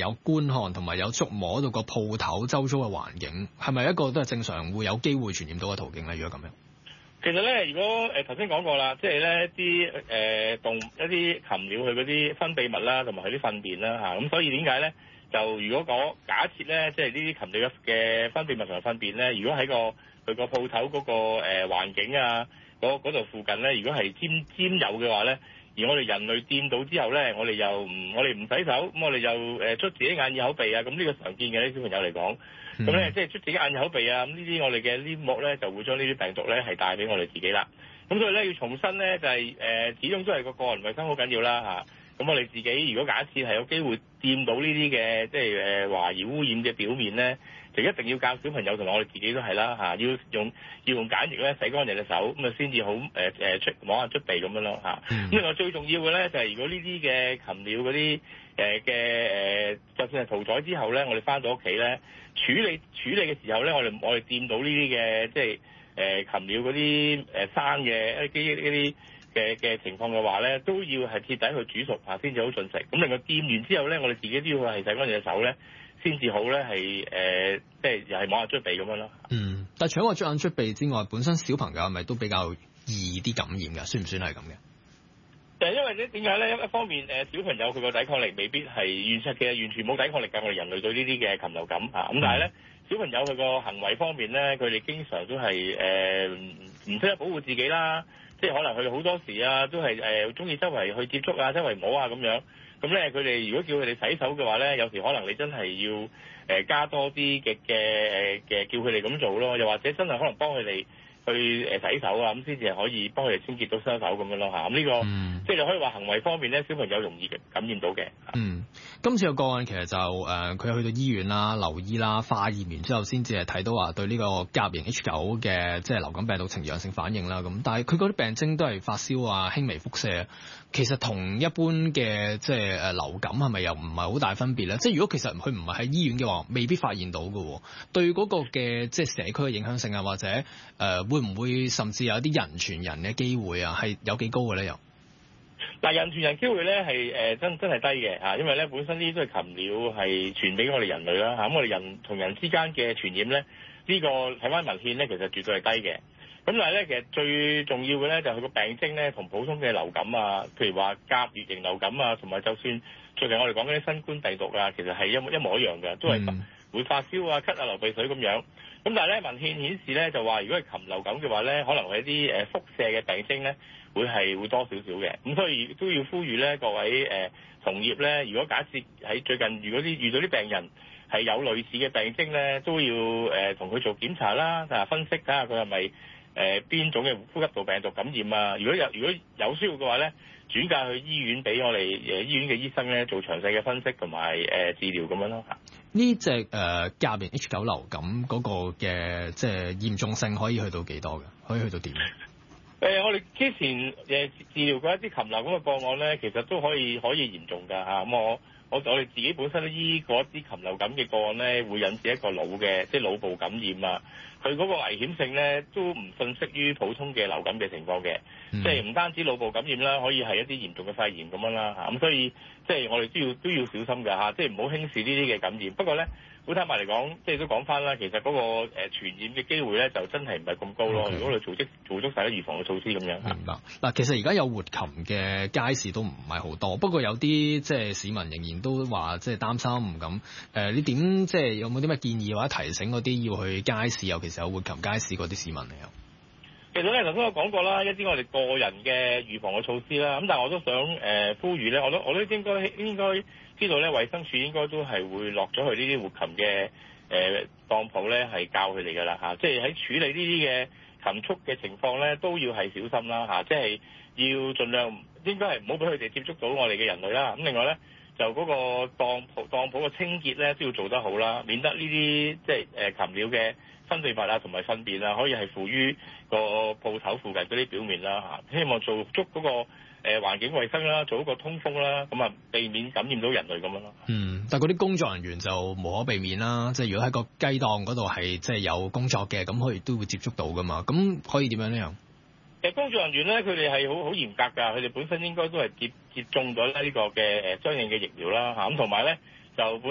有觀看同埋有觸摸到個鋪頭周遭嘅環境，係咪一個都係正常會有機會傳染到嘅途徑咧？如果咁樣？ 其實咧，如果頭先講過啦，即係咧啲一啲禽鳥佢嗰啲分泌物啦，同埋佢啲糞便啦嚇，咁所以點解咧？就如果講假設咧，即係呢啲禽鳥嘅分泌物同埋糞便咧，如果喺佢個鋪頭嗰個環境啊嗰度附近咧，如果係沾有嘅話咧，而我哋人類掂到之後咧，我哋唔洗手，咁我哋就捽自己眼耳口鼻啊，咁呢個常見嘅啲小朋友嚟講。咁咧，即係捽自己眼耳口鼻啊！咁呢啲我哋嘅黏膜咧，就會將呢啲病毒咧係帶俾我哋自己啦。咁所以咧，要重申咧，就係始終都係個人衞生好緊要啦嚇。咁我哋自己如果假設係有機會掂到呢啲嘅即係懷疑污染嘅表面咧，就一定要教小朋友同埋我哋自己都係啦嚇，要用梘液咧洗乾淨隻手，咁啊先至好摸下捽鼻咁樣咯嚇。咁另外最重要嘅咧就係如果呢啲嘅禽鳥嗰啲就算係屠宰之後咧，我哋翻到屋企咧。處理嘅時候咧，我哋掂到呢啲嘅即係禽鳥嗰啲生嘅一啲嘅情況嘅話咧，都要係徹底去煮熟嚇先至好進食。咁另外掂完之後咧，我哋自己都要係洗乾淨隻手咧，先至好咧係即係又係摸下捽鼻咁樣咯。 但係除咗話捽眼捽鼻之外，本身小朋友係咪都比較易啲感染㗎？算唔算係咁嘅？ 因為咧點解咧？一方面小朋友佢個抵抗力未必係完全冇抵抗力㗎。我哋人類對呢啲嘅禽流感嚇，咁但係咧小朋友佢個行為方面咧，佢哋經常都係唔識得保護自己啦，即係可能佢哋好多時啊都係中意周圍去接觸啊，周圍摸啊咁樣。咁咧佢哋如果叫佢哋洗手嘅話咧，有時可能你真係要加多啲嘅叫佢哋咁做咯，又或者真係可能幫佢哋去洗手啊，咁先至係可以幫佢哋清潔到雙手咁樣咯嚇。咁呢個即係你可以話行為方面咧，小朋友容易感染到嘅。 今次個案其實就佢有去到醫院啦、留醫啦、化驗完之後先至係睇到話對呢個甲型 H9嘅即係流感病毒呈陽性反應啦。咁但係佢嗰啲病徵都係發燒啊、輕微腹瀉，其實同一般嘅即係流感係咪又唔係好大分別咧？即係如果其實佢唔係喺醫院嘅話，未必發現到嘅。對嗰個嘅即係社區嘅影響性啊，或者會唔會甚至有啲人傳人嘅機會啊，係有幾高嘅咧？又嗱，人傳人機會咧係真係低嘅嚇，因為咧本身呢啲都係禽鳥係傳俾我哋人類啦嚇，咁我哋人同人之間嘅傳染咧，呢個睇翻文獻咧其實絕對係低嘅。咁但係咧其實最重要嘅咧就係佢個病徵咧同普通嘅流感啊，譬如話甲乙型流感啊，同埋就算最近我哋講嗰啲新冠病毒啊，其實係一模一樣嘅，都係會發燒啊、咳啊、流鼻水咁樣。咁但係咧文獻顯示咧就話，如果係禽流感嘅話咧，可能係一啲輻射嘅病徵咧會多少少嘅。咁所以都要呼籲咧各位同業咧，如果假設喺最近如果遇到啲病人係有類似嘅病徵咧，都要同佢做檢查啦，分析睇下佢係咪邊種嘅呼吸道病毒感染啊。如果有需要嘅話咧，轉介去醫院俾我哋醫院嘅醫生咧做詳細嘅分析同埋治療咁樣咯。 呢隻甲型 H9 流感嗰個嘅即係嚴重性可以去到幾多嘅？可以去到點？ 我哋之前治療過一啲禽流感嘅個案咧，其實都可以嚴重㗎嚇。咁我哋自己本身都醫過一啲禽流感嘅個案咧，會引致一個腦部感染啊。佢嗰個危險性咧都唔遜色於普通嘅流感嘅情況嘅，即係唔單止腦部感染啦，可以係一啲嚴重嘅肺炎咁樣啦嚇。咁所以即係我哋都要小心㗎嚇，即係唔好輕視呢啲嘅感染。不過咧，好坦白嚟講，即係都講翻啦，其實嗰個傳染嘅機會咧就真係唔係咁高咯。如果我哋做足晒啲預防嘅措施咁樣。 明白。嗱，其實而家有活禽嘅街市都唔係好多，不過有啲即係市民仍然都話即係擔心唔敢。你點即係有冇啲咩建議或者提醒嗰啲要去街市，尤其是有活禽街市嗰啲市民嚟啊？ 其實咧頭先我講過啦，一啲我哋個人嘅預防嘅措施啦，咁但係我都想呼籲咧，我都應該知道咧，衛生署應該都係會落咗去呢啲活禽嘅當鋪咧，係教佢哋㗎啦嚇，即係喺處理呢啲嘅禽畜嘅情況咧，都要係小心啦嚇，即係要盡量應該係唔好俾佢哋接觸到我哋嘅人類啦。咁另外咧，就嗰個當鋪嘅清潔咧都要做得好啦，免得呢啲即係禽鳥嘅分泌物啊同埋糞便啊，可以係附於個鋪頭附近嗰啲表面啦嚇。希望做足嗰個環境衛生啦，做一個通風啦，咁啊避免感染到人類咁樣咯。 但係嗰啲工作人員就無可避免啦，即係如果喺個雞檔嗰度係即係有工作嘅，咁佢都會接觸到噶嘛。咁可以點樣呢？ 工作人員咧，佢哋係好嚴格㗎，佢哋本身應該都係接種咗呢個嘅相應嘅疫苗啦嚇，咁同埋咧就